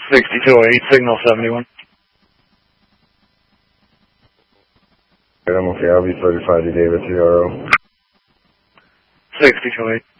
6208, signal 71. I'm okay, I'll be 35 to David, 3RO. 6208.